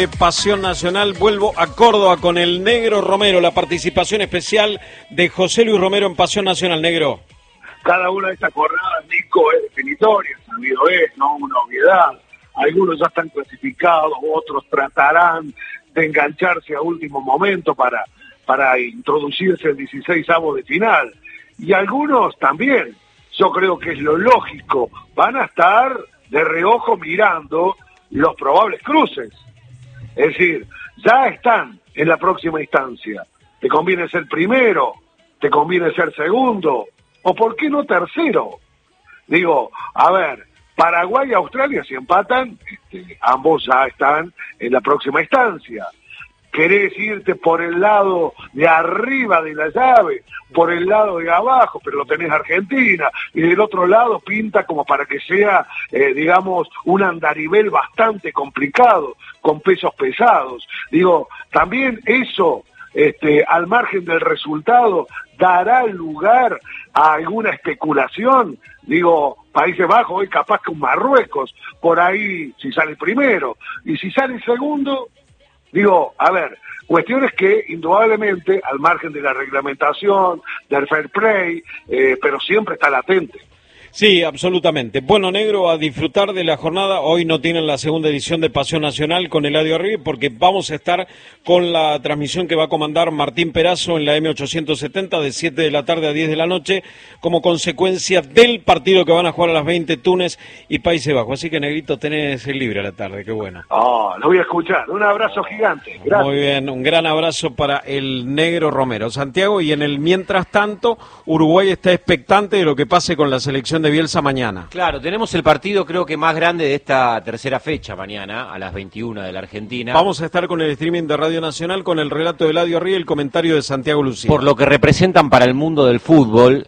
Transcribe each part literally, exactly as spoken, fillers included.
Pasión Nacional, vuelvo a Córdoba con el Negro Romero, la participación especial de José Luis Romero en Pasión Nacional. Negro. Cada una de estas jornadas, Nico, es definitoria, sabido es, no una obviedad. Algunos ya están clasificados, otros tratarán de engancharse a último momento para, para introducirse el dieciseisavo de final. Y algunos también, yo creo que es lo lógico, van a estar de reojo mirando los probables cruces. Es decir, ya están en la próxima instancia. Te conviene ser primero, te conviene ser segundo, o por qué no tercero. Digo, a ver, Paraguay y Australia si empatan, este, ambos ya están en la próxima instancia. Querés irte por el lado de arriba de la llave, por el lado de abajo, pero lo tenés Argentina, y del otro lado pinta como para que sea, eh, digamos, un andarivel bastante complicado, con pesos pesados. Digo, también eso, este, al margen del resultado, dará lugar a alguna especulación. Digo, Países Bajos, hoy capaz que un Marruecos, por ahí si sale primero, y si sale segundo. Digo, a ver, cuestiones que indudablemente, al margen de la reglamentación, del fair play, eh, pero siempre está latente. Sí, absolutamente. Bueno, Negro, a disfrutar de la jornada. Hoy no tienen la segunda edición de Pasión Nacional con Eladio Arribe porque vamos a estar con la transmisión que va a comandar Martín Perazo en la eme ochocientos setenta de siete de la tarde a diez de la noche como consecuencia del partido que van a jugar a las veinte Túnez y Países Bajos. Así que, Negrito, tenés el libre a la tarde, qué bueno. Oh, lo voy a escuchar. Un abrazo gigante. Gracias. Muy bien, un gran abrazo para el Negro Romero. Santiago, y en el mientras tanto, Uruguay está expectante de lo que pase con la selección de Bielsa mañana. Claro, tenemos el partido creo que más grande de esta tercera fecha mañana a las veintiuna de la Argentina. Vamos a estar con el streaming de Radio Nacional con el relato de Eladio Arribe y el comentario de Santiago Lucía. Por lo que representan para el mundo del fútbol,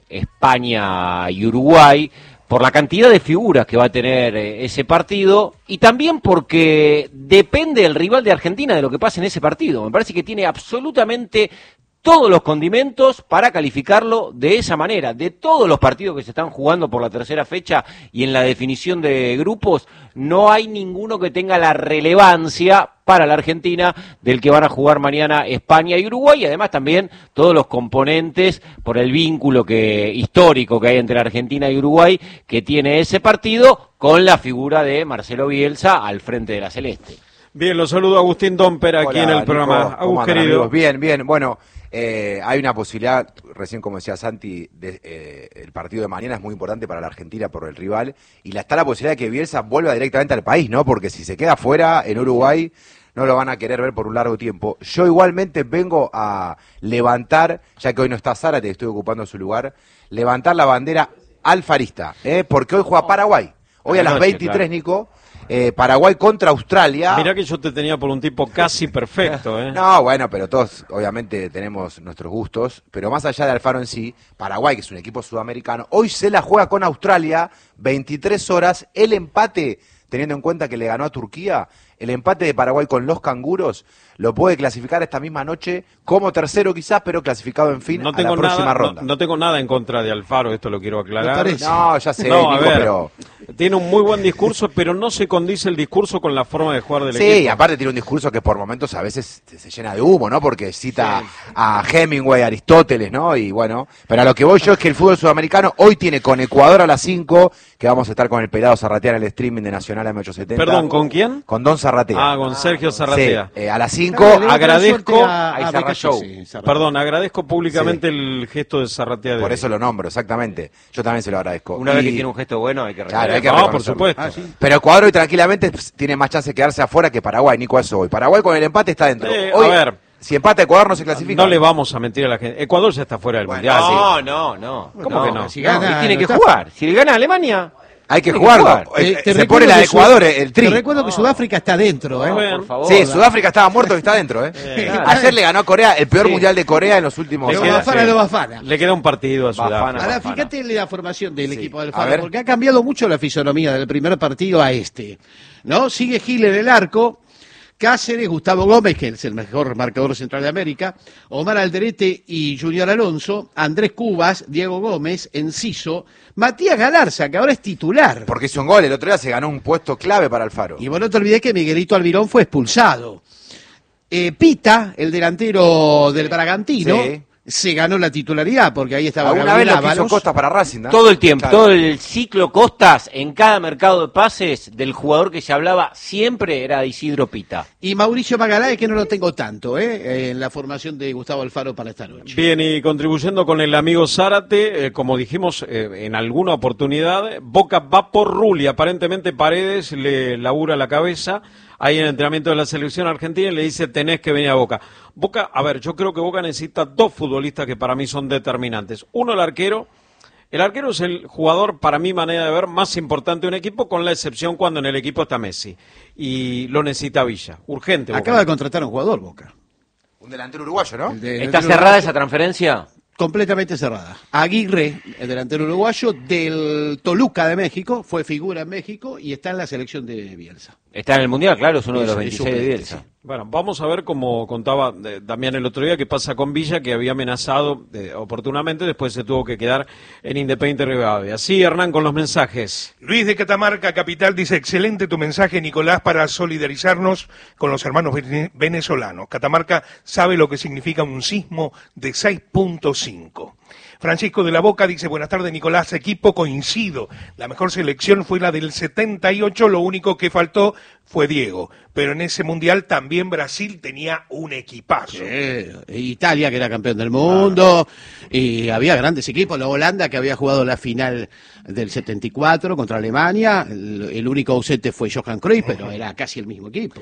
España y Uruguay, por la cantidad de figuras que va a tener ese partido y también porque depende el rival de Argentina de lo que pase en ese partido. Me parece que tiene absolutamente todos los condimentos para calificarlo de esa manera. De todos los partidos que se están jugando por la tercera fecha y en la definición de grupos, no hay ninguno que tenga la relevancia para la Argentina del que van a jugar mañana España y Uruguay, y además también todos los componentes por el vínculo que histórico que hay entre Argentina y Uruguay que tiene ese partido con la figura de Marcelo Bielsa al frente de la Celeste. Bien, los saludo a Agustín Domper aquí Hola, en el Nico, programa. Agus, querido. Amigos? Bien, bien, bueno, eh, hay una posibilidad, recién como decía Santi, de, eh, el partido de mañana es muy importante para la Argentina por el rival, y la, está la posibilidad de que Bielsa vuelva directamente al país, ¿no? Porque si se queda fuera en Uruguay, no lo van a querer ver por un largo tiempo. Yo igualmente vengo a levantar, ya que hoy no está Zárate, estoy ocupando su lugar, levantar la bandera alfarista, ¿eh? Porque hoy juega Paraguay. Hoy a las veintitrés, claro. Nico, eh, Paraguay contra Australia. Mirá que yo te tenía por un tipo casi perfecto, ¿eh? No, bueno, pero todos obviamente tenemos nuestros gustos, pero más allá de Alfaro en sí, Paraguay, que es un equipo sudamericano, hoy se la juega con Australia, veintitrés horas, el empate, teniendo en cuenta que le ganó a Turquía, el empate de Paraguay con los canguros lo puede clasificar esta misma noche como tercero quizás, pero clasificado en fin no a tengo la próxima nada, ronda. No, no tengo nada en contra de Alfaro, esto lo quiero aclarar. No, ya sé, no, Nico, ver, pero... Tiene un muy buen discurso, pero no se condice el discurso con la forma de jugar del sí, equipo. Sí, y aparte tiene un discurso que por momentos a veces se, se llena de humo, ¿no? Porque cita sí. a Hemingway, a Aristóteles, ¿no? Y bueno, pero a lo que voy yo es que el fútbol sudamericano hoy tiene con Ecuador a las cinco, que vamos a estar con el pelado Zarratea en el streaming de Nacional eme ochocientos setenta. Perdón, ¿con quién? Con Don Zarratea. Ah, con Sergio Zarratea. Sí, eh, a las cinco. Agradezco, a, a Zarra Show. Sí, Perdón, agradezco públicamente sí. el gesto de Zarratea. De por hoy. eso lo nombro, exactamente. Yo también se lo agradezco. Una y... vez que tiene un gesto bueno hay que claro, hay que no, por supuesto. Ah, sí. Pero Ecuador hoy tranquilamente pues, tiene más chance de quedarse afuera que Paraguay, Nico, eso hoy. Paraguay con el empate está dentro. Eh, hoy, a ver. Si empata Ecuador no se clasifica. No le vamos a mentir a la gente. Ecuador ya está fuera del bueno, Mundial. No, sí. no, no. ¿Cómo no, que no? Si gana, no, tiene no que está... jugar. Si le gana a Alemania... Hay que jugarlo. Eh, te se pone la de Ecuador, Sud... el tri. Te recuerdo que Sudáfrica está dentro, ¿eh? No, por favor. Sí, Sudáfrica estaba muerto y está dentro, ¿eh? eh claro. Ayer le ganó a Corea, el peor sí. mundial de Corea en los últimos años. años. Bafana, lo Bafana. Le queda un partido a Sudáfrica. Ahora, fíjate la formación del sí. equipo del Faro, porque ha cambiado mucho la fisonomía del primer partido a este, ¿no? Sigue Gil en el arco, Cáceres, Gustavo Gómez, que es el mejor marcador central de América, Omar Alderete y Junior Alonso, Andrés Cubas, Diego Gómez, Enciso, Matías Galarza, que ahora es titular. Porque hizo un gol, el otro día se ganó un puesto clave para Alfaro. Y vos no te olvidés que Miguelito Almirón fue expulsado. Eh, Pita, el delantero del Bragantino, sí, se ganó la titularidad, porque ahí estaba Alguna Gabriel vez lo que Ábalos. hizo Costas para Racing, ¿no? Todo el tiempo, Claro. todo el ciclo Costas, en cada mercado de pases, del jugador que se hablaba siempre era de Isidro Pita. Y Mauricio Magaláes, que no lo tengo tanto, ¿eh? en la formación de Gustavo Alfaro para esta noche. Bien, y contribuyendo con el amigo Zárate, eh, como dijimos eh, en alguna oportunidad, Boca va por Rulli, aparentemente Paredes le labura la cabeza ahí en el entrenamiento de la selección argentina y le dice tenés que venir a Boca. Boca, a ver, yo creo que Boca necesita dos futbolistas que para mí son determinantes. Uno, el arquero. El arquero es el jugador, para mi manera de ver, más importante de un equipo, con la excepción cuando en el equipo está Messi. Y lo necesita Villa. Urgente. Boca. Acaba de contratar a un jugador, Boca. Un delantero uruguayo, ¿no? El de- ¿Está el cerrada uruguayo, esa transferencia? completamente cerrada. Aguirre, el delantero uruguayo del Toluca de México, fue figura en México y está en la selección de Bielsa. Está en el Mundial, claro, es uno de Es- los es veintiséis de suplente, Bielsa. sí. Bueno, vamos a ver, como contaba eh, Damián el otro día, qué pasa con Villa, que había amenazado eh, oportunamente, después se tuvo que quedar en Independiente Rivadavia. Sí, Hernán, con los mensajes. Luis de Catamarca, capital, dice, excelente tu mensaje, Nicolás, para solidarizarnos con los hermanos vene- venezolanos. Catamarca sabe lo que significa un sismo de seis punto cinco. Francisco de la Boca dice, buenas tardes, Nicolás, equipo, coincido. La mejor selección fue la del setenta y ocho, lo único que faltó fue Diego. Pero en ese mundial también Brasil tenía un equipazo. Eh, Italia, que era campeón del mundo, y había grandes equipos. La Holanda, que había jugado la final del setenta y cuatro contra Alemania. El, el único ausente fue Johan Cruyff, pero era casi el mismo equipo.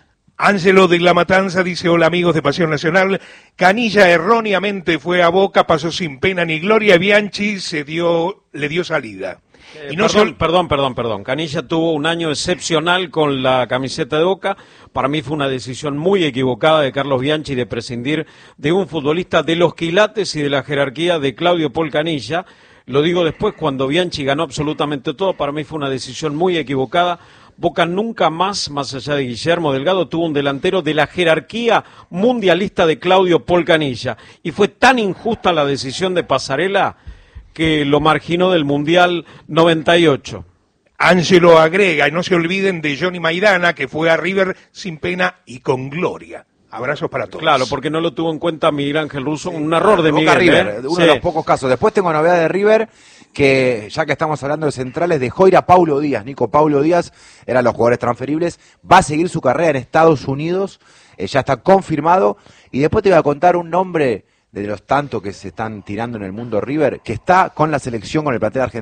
Ángelo de La Matanza dice, hola amigos de Pasión Nacional, Canilla erróneamente fue a Boca, pasó sin pena ni gloria, Bianchi se dio, le dio salida. Eh, Y no perdón, sol- perdón, perdón, perdón. Canilla tuvo un año excepcional con la camiseta de Boca. Para mí fue una decisión muy equivocada de Carlos Bianchi de prescindir de un futbolista de los quilates y de la jerarquía de Claudio Paul Canilla. Lo digo después, cuando Bianchi ganó absolutamente todo, para mí fue una decisión muy equivocada. Boca nunca más, más allá de Guillermo Delgado, tuvo un delantero de la jerarquía mundialista de Claudio Paul Canilla. Y fue tan injusta la decisión de Pasarela que lo marginó del Mundial noventa y ocho. Ángelo agrega, y no se olviden de Johnny Maidana, que fue a River sin pena y con gloria. Abrazos para todos. Claro, porque no lo tuvo en cuenta Miguel Ángel Russo, un error de Boca Miguel. River, ¿eh? uno Sí. de los pocos casos. Después tengo novedad de River, que ya que estamos hablando de centrales, dejó ir a Paulo Díaz. Nico Paulo Díaz, eran los jugadores transferibles, va a seguir su carrera en Estados Unidos, eh, ya está confirmado. Y después te voy a contar un nombre de los tantos que se están tirando en el mundo River, que está con la selección, con el plantel argentino.